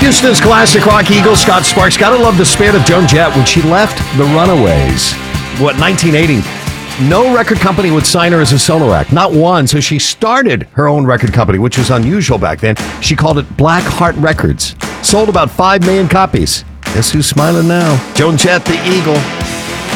Houston's classic rock eagle, Scott Sparks. Gotta love the spirit of Joan Jett when she left the Runaways. 1980? No record company would sign her as a solo act. Not one. So she started her own record company, which was unusual back then. She called it Black Heart Records. Sold about 5 million copies. Guess who's smiling now? Joan Jett, the Eagle.